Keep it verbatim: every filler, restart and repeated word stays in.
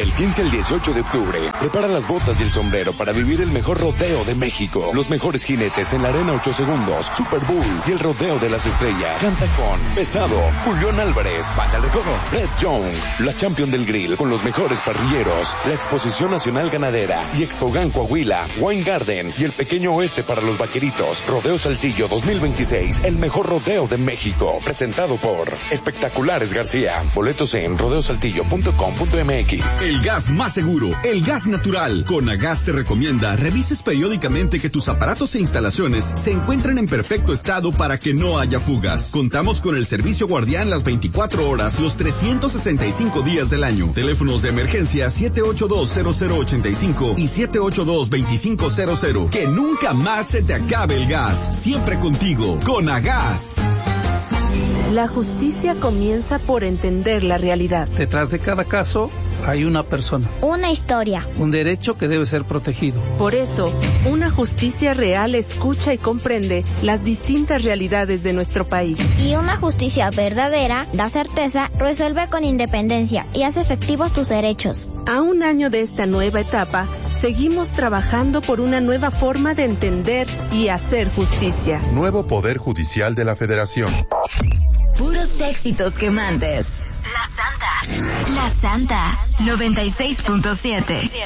Del quince al dieciocho de octubre, prepara las botas y el sombrero para vivir el mejor rodeo de México. Los mejores jinetes en la arena ocho segundos, Super Bowl y el rodeo de las estrellas. Canta con Pesado, Julián Álvarez, Bata el Recodo, Red Young, la Champion del Grill con los mejores parrilleros, la Exposición Nacional Ganadera y Expogan Coahuila, Wine Garden y el Pequeño Oeste para los vaqueritos. Rodeo Saltillo dos mil veintiséis, el mejor rodeo de México. Presentado por Espectaculares García. Boletos en rodeo saltillo punto com punto m x. El gas más seguro, el gas natural. Conagas te recomienda revises periódicamente que tus aparatos e instalaciones se encuentren en perfecto estado para que no haya fugas. Contamos con el servicio guardián las veinticuatro horas, los trescientos sesenta y cinco días del año. Teléfonos de emergencia siete ocho dos cero cero ocho cinco y siete ocho dos dos cinco cero cero. Que nunca más se te acabe el gas. Siempre contigo, Conagas. La justicia comienza por entender la realidad. Detrás de cada caso hay una persona. Una historia. Un derecho que debe ser protegido. Por eso, una justicia real escucha y comprende las distintas realidades de nuestro país. Y una justicia verdadera da certeza, resuelve con independencia y hace efectivos tus derechos. A un año de esta nueva etapa, seguimos trabajando por una nueva forma de entender y hacer justicia. Nuevo Poder Judicial de la Federación. Puros éxitos quemantes. La Santa. La Santa. noventa y seis punto siete.